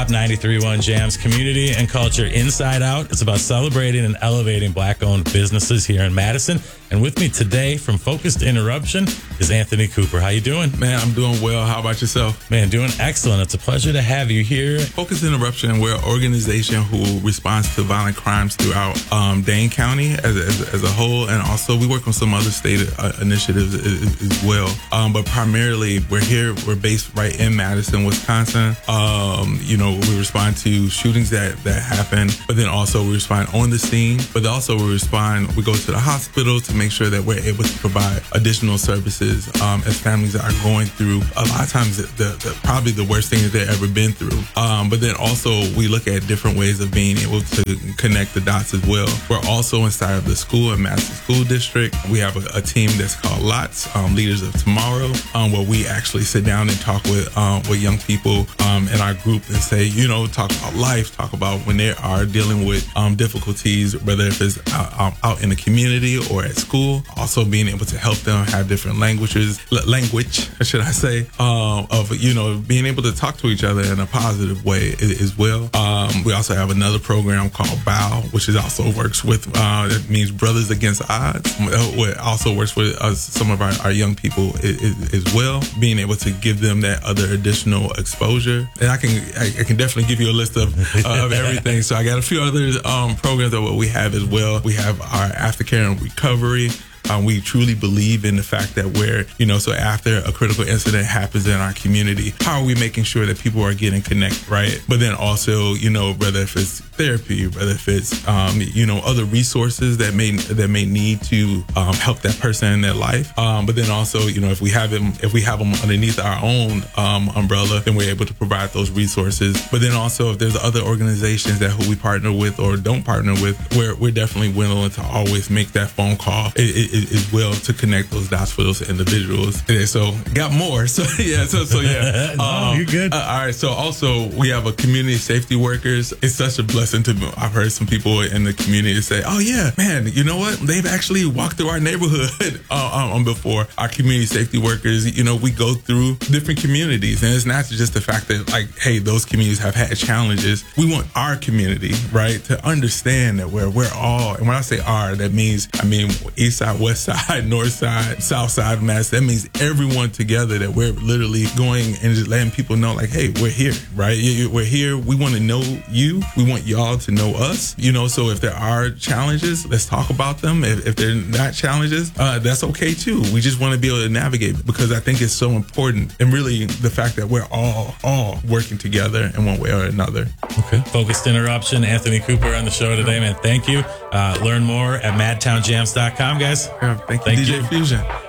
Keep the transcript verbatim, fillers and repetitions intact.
ninety-three point one Jams community and culture inside out. It's about celebrating and elevating Black-owned businesses here in Madison. And with me today from Focused Interruption is Anthony Cooper. How you doing? Man, I'm doing well. How about yourself? Man, doing excellent. It's a pleasure to have you here. Focused Interruption, we're an organization who responds to violent crimes throughout um, Dane County as a, as, a, as a whole. And also we work on some other state uh, initiatives as, as well. Um, but primarily we're here, we're based right in Madison, Wisconsin. Um, you know, we respond to shootings that, that happen, but then also we respond on the scene, but also we respond, we go to the hospital to make sure that we're able to provide additional services um, as families are going through a lot of times the, the probably the worst thing that they've ever been through. Um, but then also we look at different ways of being able to connect the dots as well. We're also inside of the school in Madison School District. We have a, a team that's called LOTS, um, Leaders of Tomorrow, um, where we actually sit down and talk with um, with young people um, in our group and say, you know, talk about life, talk about when they are dealing with um, difficulties, whether if it's out, out in the community or at school. Also being able to help them have different languages, language, should I say, um, of, you know, being able to talk to each other in a positive way as well. Um, we also have another program called BOW, which is also works with, uh, that means Brothers Against Odds. It also works with us, some of our, our young people as, as well, being able to give them that other additional exposure. And I can I, I can definitely give you a list of, uh, of everything. So I got a few other um, programs that we have as well. We have our aftercare and recovery. Um, we truly believe in the fact that we're, you know, so after a critical incident happens in our community, how are we making sure that people are getting connected, right? But then also, you know, whether if it's therapy, whether if it's, um, you know, other resources that may that may need to um, help that person in their life. Um, but then also, you know, if we have them, if we have them underneath our own um, umbrella, then we're able to provide those resources. But then also, if there's other organizations that who we partner with or don't partner with, we're we're definitely willing to always make that phone call. It, it, as well to connect those dots for those individuals. And so got more. So yeah, so so yeah. no, um, you're good. Uh, all right. So also we have a community safety workers. It's such a blessing to me. I've heard some people in the community say, "Oh yeah, man, you know what? They've actually walked through our neighborhood uh, um, before." Our community safety workers, you know, we go through different communities, and it's not just the fact that like, hey, those communities have had challenges. We want our community, right, to understand that we're we're all, and when I say our, that means I mean East Side, West Side, North Side, South Side, Mass. That means everyone together, that we're literally going and just letting people know like, hey, we're here, right? We're here. We want to know you. We want y'all to know us, you know, so if there are challenges, let's talk about them. If, if they're not challenges, uh, that's okay too. We just want to be able to navigate, because I think it's so important. And really the fact that we're all, all working together in one way or another. Okay. Focused Interruption, Anthony Cooper on the show today, man. Thank you. Uh, learn more at madtown jams dot com, guys. Yeah, thank you, thank D J you. Fusion.